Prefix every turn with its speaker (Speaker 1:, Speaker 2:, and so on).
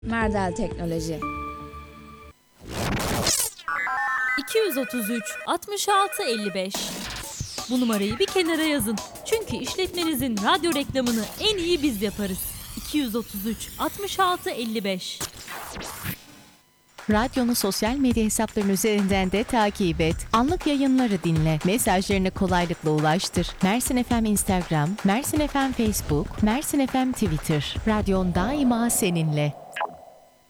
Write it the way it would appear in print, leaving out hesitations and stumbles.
Speaker 1: Merdal Teknoloji.
Speaker 2: 233 66 55. Bu numarayı bir kenara yazın. Çünkü işletmenizin radyo reklamını en iyi biz yaparız. 233 66 55.
Speaker 3: Radyonu sosyal medya hesaplarının üzerinden de takip et. Anlık yayınları dinle. Mesajlarını kolaylıkla ulaştır. Mersin FM Instagram, Mersin FM Facebook, Mersin FM Twitter. Radyon daima seninle.